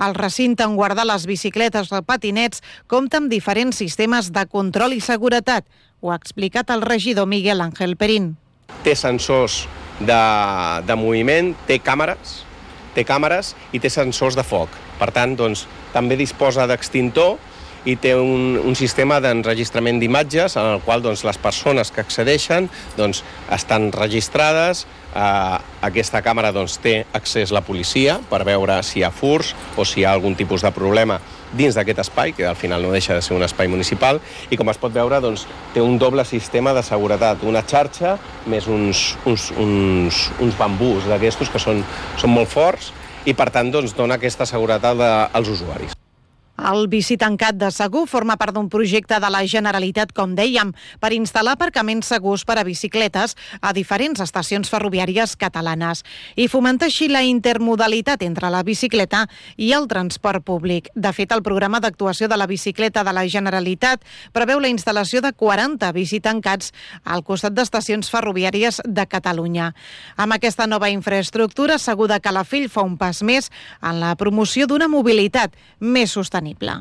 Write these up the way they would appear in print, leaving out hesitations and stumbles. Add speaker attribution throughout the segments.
Speaker 1: El recinte on guardar les bicicletes o patinets compta amb diferents sistemes de control i seguretat. Ho ha explicat el regidor Miguel Ángel Perín.
Speaker 2: Té sensors de moviment, té càmeres i té sensors de foc. Per tant, també disposa d'extintor i té un sistema d'enregistrament d'imatges en el qual les persones que accedeixen estan registrades. Aquesta càmera té accés la policia per veure si hi ha furts o si hi ha algun tipus de problema dins d'aquest espai, que al final no deixa de ser un espai municipal, i com es pot veure té un doble sistema de seguretat, una xarxa més uns bambús d'aquestos que són molt forts i per tant dona aquesta seguretat als usuaris.
Speaker 1: El bici tancat de Segur forma part d'un projecte de la Generalitat, com dèiem, per instal·lar aparcaments segurs per a bicicletes a diferents estacions ferroviàries catalanes i fomentar així la intermodalitat entre la bicicleta i el transport públic. De fet, el programa d'actuació de la bicicleta de la Generalitat preveu la instal·lació de 40 bici tancats al costat d'estacions ferroviàries de Catalunya. Amb aquesta nova infraestructura, Segur de Calafell fa un pas més en la promoció d'una mobilitat més sostenible.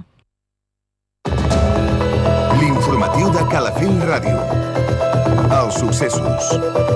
Speaker 3: L'informatiu de Calafell Ràdio. Els successos.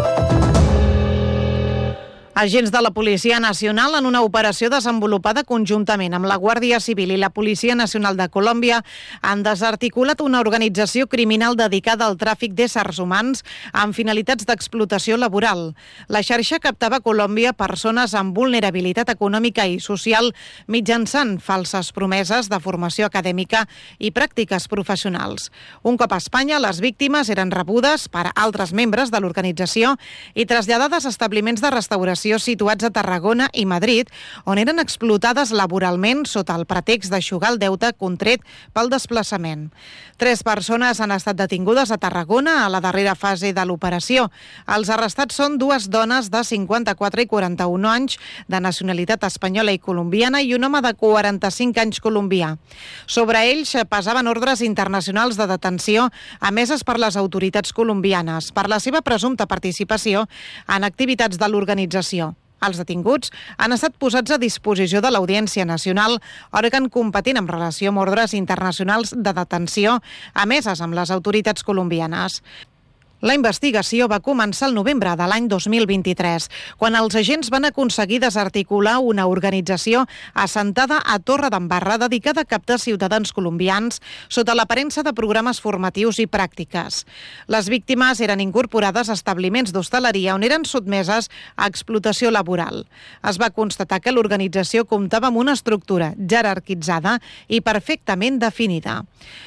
Speaker 1: Agents de la Policia Nacional, en una operació desenvolupada conjuntament amb la Guàrdia Civil i la Policia Nacional de Colòmbia, han desarticulat una organització criminal dedicada al tràfic d'éssers humans amb finalitats d'explotació laboral. La xarxa captava a Colòmbia persones amb vulnerabilitat econòmica i social mitjançant falses promeses de formació acadèmica i pràctiques professionals. Un cop a Espanya, les víctimes eren rebudes per altres membres de l'organització i traslladades a establiments de restauració situats a Tarragona i Madrid, on eren explotades laboralment sota el pretext d'eixugar el deute contret pel desplaçament. 3 persones han estat detingudes a Tarragona a la darrera fase de l'operació. Els arrestats són 2 dones de 54 i 41 anys de nacionalitat espanyola i colombiana i un home de 45 anys colombià. Sobre ells pesaven ordres internacionals de detenció emeses per les autoritats colombianes per la seva presumpta participació en activitats de l'organització. Els detinguts han estat posats a disposició de l'Audiència Nacional, òrgan competent en relació amb ordres internacionals de detenció emeses amb les autoritats colombianes. La investigació va començar el novembre de l'any 2023, quan els agents van aconseguir desarticular una organització assentada a Torredembarra dedicada a captar ciutadans colombians sota l'aparença de programes formatius i pràctiques. Les víctimes eren incorporades a establiments d'hostaleria on eren sotmeses a explotació laboral. Es va constatar que l'organització comptava amb una estructura jerarquitzada i perfectament definida.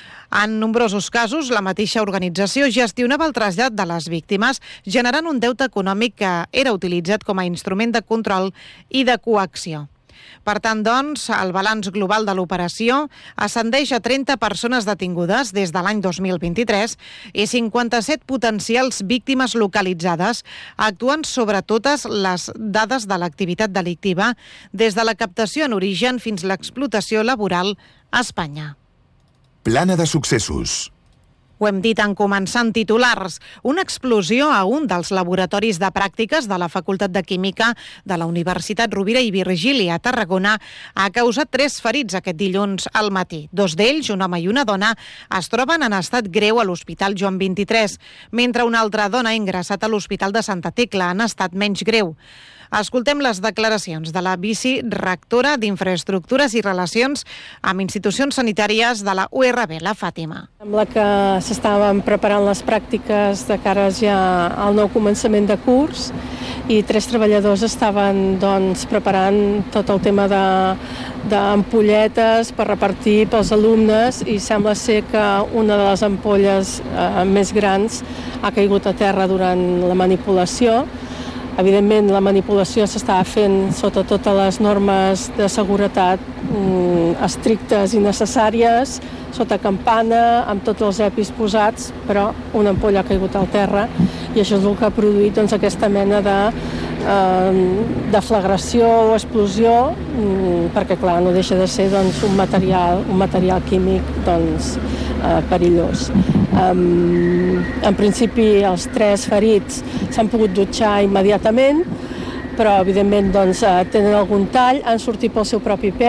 Speaker 1: En nombrosos casos, la mateixa organització gestionava el trasllat de les víctimes, generant un deute econòmic que era utilitzat com a instrument de control i de coacció. Per tant, el balanç global de l'operació ascendeix a 30 persones detingudes des de l'any 2023 i 57 potencials víctimes localitzades, actuant sobre totes les dades de l'activitat delictiva, des de la captació en origen fins a l'explotació laboral a Espanya.
Speaker 3: Plana de successos.
Speaker 1: Ho hem dit en començar en titulars. Una explosió a un dels laboratoris de pràctiques de la Facultat de Química de la Universitat Rovira i Virgili a Tarragona ha causat 3 ferits aquest dilluns al matí. 2 d'ells, un home i una dona, es troben en estat greu a l'Hospital Joan 23, mentre una altra dona ha ingressat a l'Hospital de Santa Tecla en estat menys greu. Escoltem les declaracions de la vicerectora d'Infraestructures i Relacions amb Institucions Sanitàries de la URB, la Fàtima.
Speaker 4: Sembla que s'estaven preparant les pràctiques de cara ja al nou començament de curs i 3 treballadors estaven preparant tot el tema d'ampolletes per repartir pels alumnes i sembla ser que una de les ampolles més grans ha caigut a terra durant la manipulació. Evidentment, la manipulació s'estava fent sota totes les normes de seguretat estrictes i necessàries, sota campana, amb tots els EPIs posats, però una ampolla ha caigut al terra i això és el que ha produït aquesta mena de deflagració o explosió, perquè clar, no deixa de ser un material químic perillós. En principi els 3 ferits s'han pogut dutxar immediatament, però evidentment tenen algun tall, han sortit pel seu propi peu.